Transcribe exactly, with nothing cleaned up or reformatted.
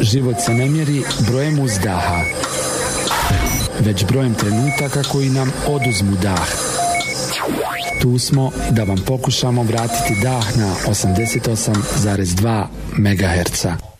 Život se ne mjeri brojem uzdaha, već brojem trenutaka koji nam oduzmu dah. Tu smo da vam pokušamo vratiti dah na osamdeset osam zarez dva megaherca.